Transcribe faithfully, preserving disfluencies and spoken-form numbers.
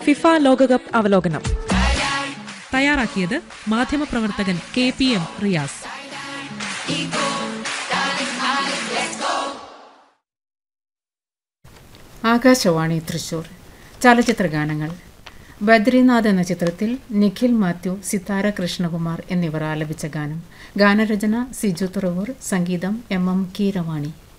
FIFA ലോകകപ്പ് അവലോകനം തയ്യാറാക്കിയത് മാധ്യമപ്രവർത്തകൻ K P M Riyas. Akashvani Thrissur. ചലച്ചിത്ര ഗാനങ്ങൾ. ബദ്രിനാഥ് എന്ന ചിത്രത്തിൽ നിഖിൽ മാത്യു, സിതാര കൃഷ്ണകുമാർ എന്നിവർ ആലപിച്ച ഗാനം. ഗാനരചന സിജു തുറവൂർ, സംഗീതം എം എം കീരവാണി.